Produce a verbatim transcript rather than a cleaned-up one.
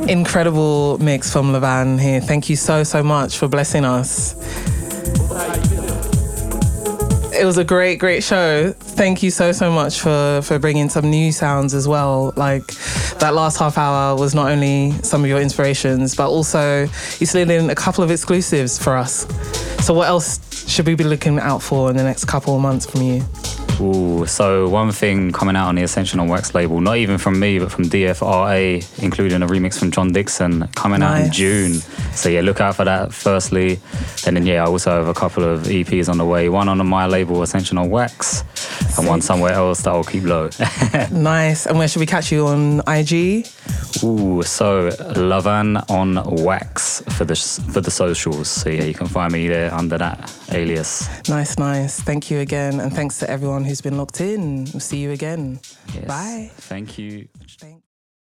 Incredible mix from Levan here. Thank you so, so much for blessing us. It was a great, great show. Thank you so, so much for, for bringing some new sounds as well. Like, that last half hour was not only some of your inspirations, but also you slid in a couple of exclusives for us. So what else should we be looking out for in the next couple of months from you? Ooh, so one thing coming out on the Ascension on Wax label, not even from me, but from D F R A, including a remix from John Dixon, coming nice. out in June. So yeah, look out for that firstly. And then yeah, I also have a couple of E Ps on the way. One on my label, Ascension on Wax, Sick. and one somewhere else that I'll keep low. Nice. And where should we catch you on I G? Ooh, so Levan on Wax for the for the socials. So yeah, you can find me there under that alias. Nice, nice. Thank you again, and thanks to everyone who's been locked in. We'll see you again. Yes. Bye. Thank you. Thanks.